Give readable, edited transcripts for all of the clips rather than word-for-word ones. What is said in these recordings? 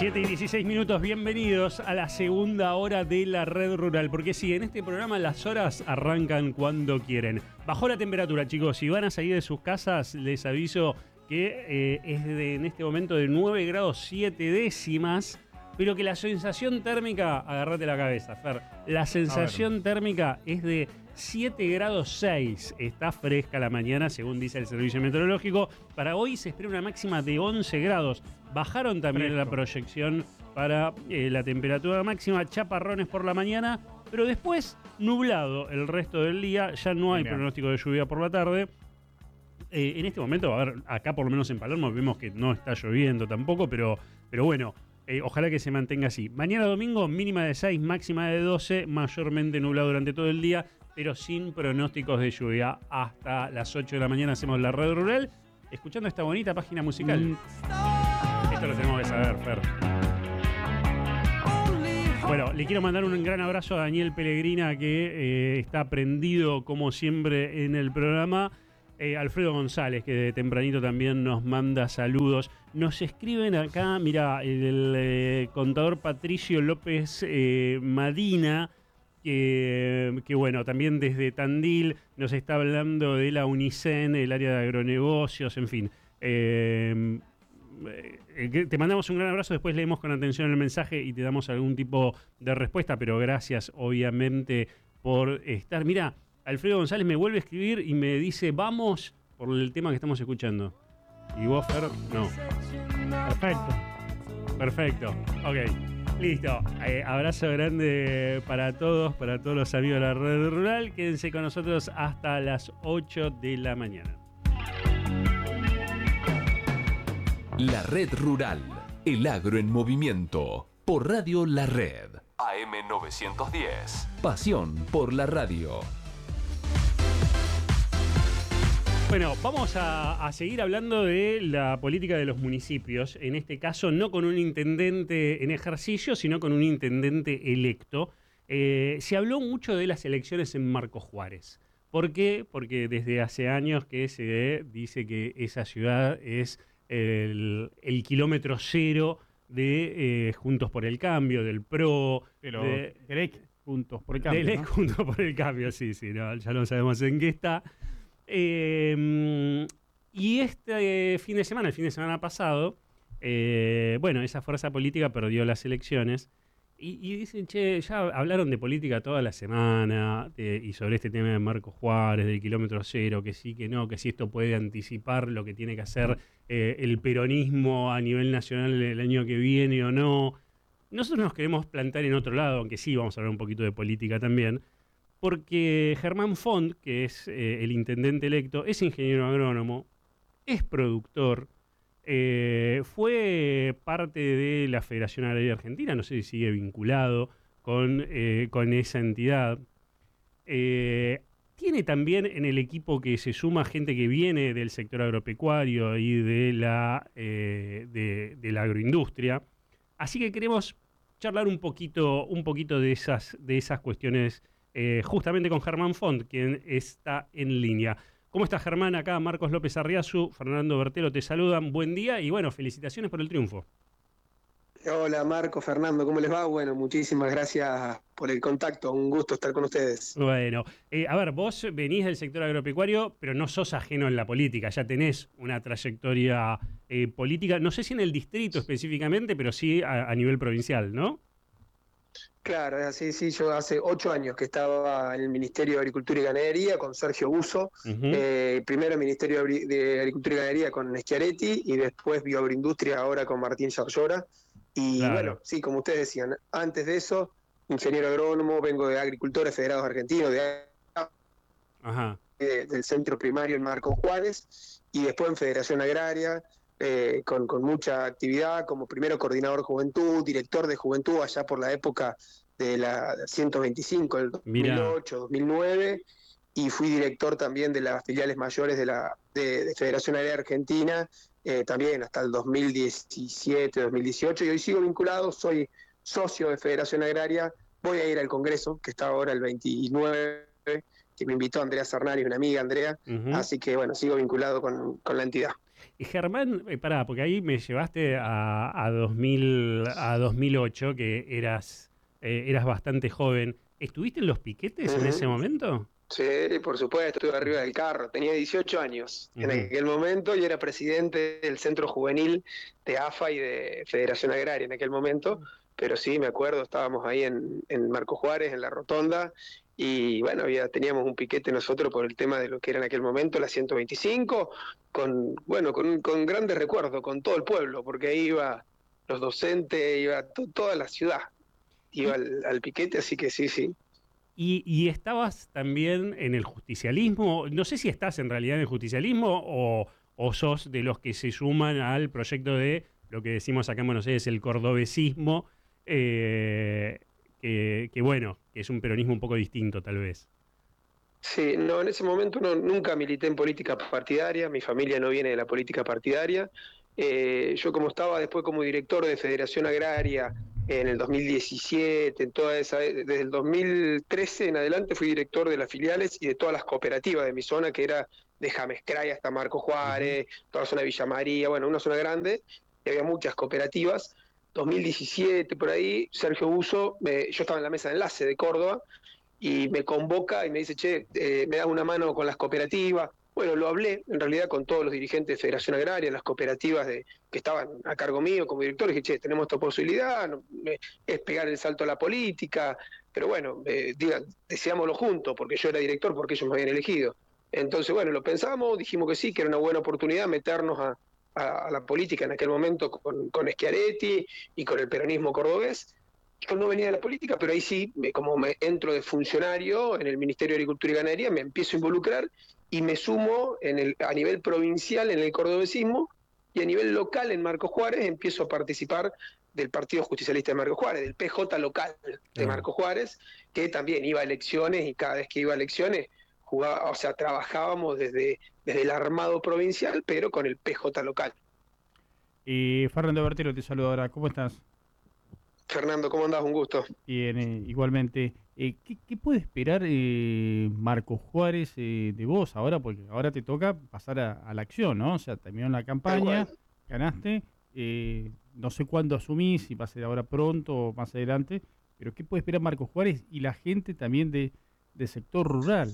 7:16, bienvenidos a la segunda hora de la Red Rural, porque sí, en este programa las horas arrancan cuando quieren. Bajó la temperatura, chicos, si van a salir de sus casas, les aviso que es en este momento de 9 grados 7 décimas, pero que la sensación térmica, agárrate la cabeza, Fer, la sensación térmica es de 7 grados 6, está fresca la mañana según dice el servicio meteorológico. Para hoy se espera una máxima de 11 grados, bajaron también la proyección para la temperatura máxima, chaparrones por la mañana, pero después nublado el resto del día, ya no hay pronóstico de lluvia por la tarde. En este momento, a ver, acá por lo menos en Palermo vemos que no está lloviendo tampoco, pero bueno, ojalá que se mantenga así. Mañana domingo, mínima de 6, máxima de 12, mayormente nublado durante todo el día, pero sin pronósticos de lluvia. Hasta las 8 de la mañana hacemos la Red Rural, escuchando esta bonita página musical. Esto lo tenemos que saber, Fer. Bueno, le quiero mandar un gran abrazo a Daniel Pellegrina, que está prendido como siempre en el programa. Alfredo González, que de tempranito también nos manda saludos. Nos escriben acá, mira, el contador Patricio López Madina, que bueno, también desde Tandil nos está hablando de la Unicen, el área de agronegocios, en fin. Te mandamos un gran abrazo, después leemos con atención el mensaje y te damos algún tipo de respuesta, pero gracias obviamente por estar. Mira, Alfredo González me vuelve a escribir y me dice vamos por el tema que estamos escuchando. Y vos, Fer, no. Perfecto. Ok, listo. Abrazo grande para todos los amigos de la Red Rural. Quédense con nosotros hasta las 8 de la mañana. La Red Rural, el agro en movimiento, por Radio La Red. AM 910. Pasión por la radio. Bueno, vamos a seguir hablando de la política de los municipios, en este caso no con un intendente en ejercicio, sino con un intendente electo. Se habló mucho de las elecciones en Marcos Juárez. ¿Por qué? Porque desde hace años que se dice que esa ciudad es el kilómetro cero de Juntos por el Cambio, del PRO. Pero del Juntos por el Cambio. Del Juntos por el Cambio, sí, no, ya no sabemos en qué está. Y este fin de semana, el fin de semana pasado, bueno, esa fuerza política perdió las elecciones y dicen, che, ya hablaron de política toda la semana y sobre este tema de Marcos Juárez, del kilómetro cero, que sí, que no, que si esto puede anticipar lo que tiene que hacer el peronismo a nivel nacional el año que viene o no. Nosotros nos queremos plantar en otro lado, aunque sí vamos a hablar un poquito de política también. Porque Germán Font, que es el intendente electo, es ingeniero agrónomo, es productor, fue parte de la Federación Agraria Argentina, no sé si sigue vinculado con esa entidad. Tiene también en el equipo que se suma gente que viene del sector agropecuario y de la agroindustria. Así que queremos charlar un poquito de esas cuestiones. Justamente con Germán Font, quien está en línea. ¿Cómo estás, Germán? Acá Marcos López Arriazu, Fernando Bertelo te saludan. Buen día y bueno, felicitaciones por el triunfo. Hola, Marco, Fernando, ¿cómo les va? Bueno, muchísimas gracias por el contacto, un gusto estar con ustedes. Bueno, a ver, vos venís del sector agropecuario, pero no sos ajeno en la política, ya tenés una trayectoria política, no sé si en el distrito específicamente, pero sí a nivel provincial, ¿no? Claro, es así, sí, yo hace 8 años que estaba en el Ministerio de Agricultura y Ganadería con Sergio Busso, primero Ministerio de Agricultura y Ganadería con Schiaretti y después Bioagroindustria ahora con Martín Yarlora. Y claro, bueno, sí, como ustedes decían, antes de eso, ingeniero agrónomo, vengo de Agricultores Federados Argentinos, del centro primario en Marcos Juárez y después en Federación Agraria. Con mucha actividad, como primero coordinador de juventud, director de juventud allá por la época de la 125, el 2008, 2009, y fui director también de las filiales mayores de Federación Agraria Argentina, también hasta el 2017, 2018, y hoy sigo vinculado, soy socio de Federación Agraria, voy a ir al Congreso, que está ahora el 29, que me invitó Andrea Sarnari, una amiga Andrea, así que bueno, sigo vinculado con la entidad. Y Germán, pará, porque ahí me llevaste a 2008, que eras bastante joven. ¿Estuviste en los piquetes en ese Ujú. momento? Sí, por supuesto, estuve arriba del carro. Tenía 18 años en Ujú. aquel momento y era presidente del Centro Juvenil de AFA y de Federación Agraria en aquel momento. Pero sí, me acuerdo, estábamos ahí en Marco Juárez, en la Rotonda, y bueno, teníamos un piquete nosotros por el tema de lo que era en aquel momento la 125, con grandes recuerdos, con todo el pueblo, porque ahí iba los docentes, iba toda la ciudad, iba Y, al piquete, así que sí, sí. y estabas también en el justicialismo. No sé si estás en realidad en el justicialismo o sos de los que se suman al proyecto de lo que decimos acá en Buenos Aires, el cordobesismo, eh, que bueno, que es un peronismo un poco distinto tal vez. Sí, no, en ese momento nunca milité en política partidaria, mi familia no viene de la política partidaria. Yo como estaba después como director de Federación Agraria en el 2017, desde el 2013 en adelante fui director de las filiales y de todas las cooperativas de mi zona, que era de Jamescray hasta Marco Ujú. Juárez, toda la zona de Villa María, bueno, una zona grande, y había muchas cooperativas. 2017 por ahí, Sergio Buso, yo estaba en la mesa de enlace de Córdoba, y me convoca y me dice, che, me das una mano con las cooperativas. Bueno, lo hablé en realidad con todos los dirigentes de Federación Agraria, las cooperativas que estaban a cargo mío como director, y dije, che, tenemos esta posibilidad, es pegar el salto a la política, pero bueno, deseámoslo juntos, porque yo era director, porque ellos me habían elegido. Entonces, bueno, lo pensamos, dijimos que sí, que era una buena oportunidad meternos a la política en aquel momento con Schiaretti y con el peronismo cordobés. Yo no venía de la política, pero ahí sí, como me entro de funcionario en el Ministerio de Agricultura y Ganadería, me empiezo a involucrar y me sumo a nivel provincial en el cordobesismo y a nivel local en Marcos Juárez empiezo a participar del Partido Justicialista de Marcos Juárez, del PJ local de Claro. Marcos Juárez, que también iba a elecciones y cada vez que iba a elecciones jugaba, o sea, trabajábamos desde el armado provincial, pero con el PJ local. Fernando Bertero te saluda ahora. ¿Cómo estás? Fernando, ¿cómo andás? Un gusto. Bien, igualmente. ¿Qué puede esperar Marcos Juárez de vos ahora? Porque ahora te toca pasar a la acción, ¿no? O sea, terminó la Tal campaña, cual. ganaste. No sé cuándo asumís, si va a ser ahora pronto o más adelante. Pero ¿qué puede esperar Marcos Juárez y la gente también del sector rural?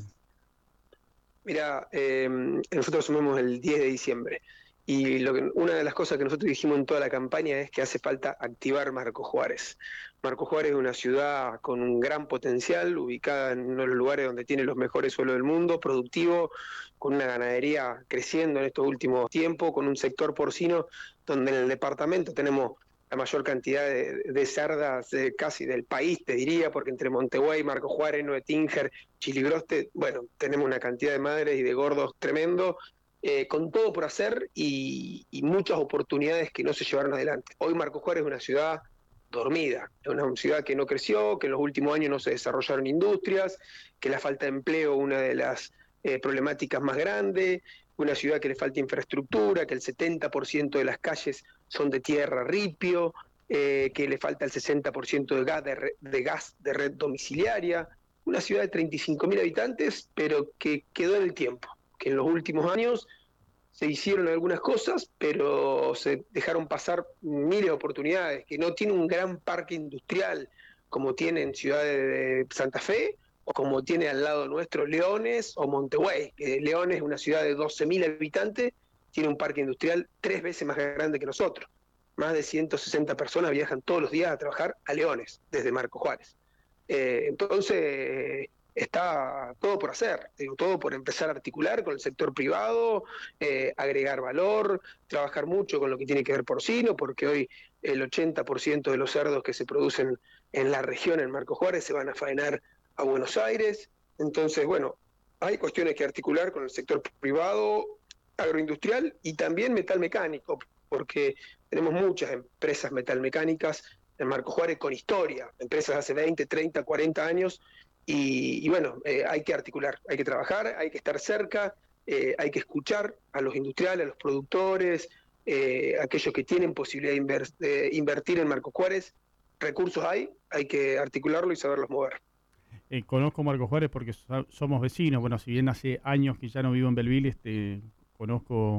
Mira, nosotros asumimos el 10 de diciembre y una de las cosas que nosotros dijimos en toda la campaña es que hace falta activar Marco Juárez. Marco Juárez es una ciudad con un gran potencial, ubicada en uno de los lugares donde tiene los mejores suelos del mundo, productivo, con una ganadería creciendo en estos últimos tiempos, con un sector porcino donde en el departamento tenemos la mayor cantidad de cerdas casi del país, te diría, porque entre Montevideo, Marco Juárez, Nueve Tinger, Chiligroste, bueno, tenemos una cantidad de madres y de gordos tremendo, con todo por hacer y muchas oportunidades que no se llevaron adelante. Hoy Marco Juárez es una ciudad dormida, es una ciudad que no creció, que en los últimos años no se desarrollaron industrias, que la falta de empleo es una de las problemáticas más grandes, una ciudad que le falta infraestructura, que el 70% de las calles son de tierra ripio, que le falta el 60% de gas de red domiciliaria, una ciudad de 35.000 habitantes, pero que quedó en el tiempo, que en los últimos años se hicieron algunas cosas, pero se dejaron pasar miles de oportunidades, que no tiene un gran parque industrial como tiene en Ciudad de Santa Fe, o como tiene al lado nuestro Leones o Montevideo, que Leones es una ciudad de 12.000 habitantes, tiene un parque industrial 3 veces más grande que nosotros. Más de 160 personas viajan todos los días a trabajar a Leones, desde Marco Juárez. Entonces, está todo por hacer, digo, todo por empezar a articular con el sector privado, agregar valor, trabajar mucho con lo que tiene que ver porcino, porque hoy el 80% de los cerdos que se producen en la región, en Marco Juárez, se van a faenar a Buenos Aires. Entonces, bueno, hay cuestiones que articular con el sector privado, agroindustrial y también metalmecánico, porque tenemos muchas empresas metalmecánicas en Marco Juárez con historia, empresas de hace 20, 30, 40 años, y bueno, hay que articular, hay que trabajar, hay que estar cerca, hay que escuchar a los industriales, a los productores, aquellos que tienen posibilidad de invertir en Marco Juárez, recursos hay que articularlo y saberlos mover. Conozco Marcos Juárez porque somos vecinos. Bueno, si bien hace años que ya no vivo en Belville, conozco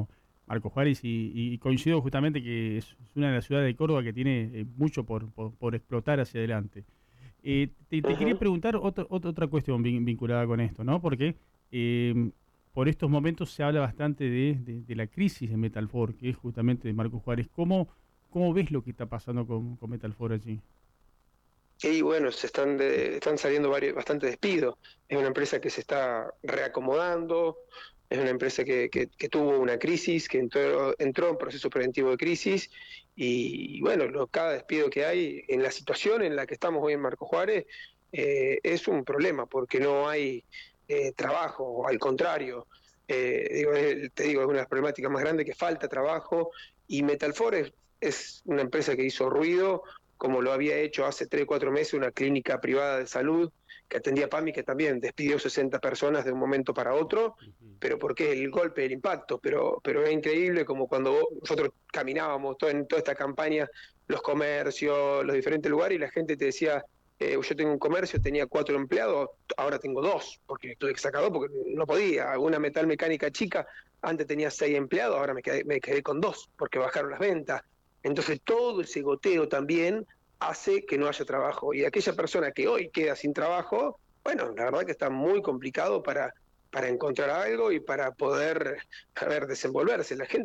Marco Juárez, y coincido justamente que es una de las ciudades de Córdoba que tiene mucho por explotar hacia adelante. Te quería preguntar otra cuestión vinculada con esto, ¿no? Porque por estos momentos se habla bastante de la crisis de Metalfor, que es justamente de Marco Juárez. ¿Cómo ves lo que está pasando con Metalfor allí? Y bueno, están saliendo bastante despidos. Es una empresa que se está reacomodando, es una empresa que tuvo una crisis, que entró en proceso preventivo de crisis, y bueno, cada despido que hay en la situación en la que estamos hoy en Marco Juárez es un problema, porque no hay trabajo, al contrario. Te digo, es una de las problemáticas más grandes, que falta trabajo, y Metalfor es una empresa que hizo ruido, como lo había hecho hace 3 o 4 meses una clínica privada de salud que atendía a PAMI, que también despidió 60 personas de un momento para otro, pero porque el golpe, el impacto, pero es increíble como cuando nosotros caminábamos en toda esta campaña, los comercios, los diferentes lugares, y la gente te decía, yo tengo un comercio, tenía 4 empleados, ahora tengo 2, porque tuve que sacar 2 porque no podía. Una metal mecánica chica, antes tenía 6 empleados, ahora me quedé con 2, porque bajaron las ventas. Entonces todo ese goteo también hace que no haya trabajo. Y aquella persona que hoy queda sin trabajo, bueno, la verdad que está muy complicado para encontrar algo y para poder, desenvolverse. La gente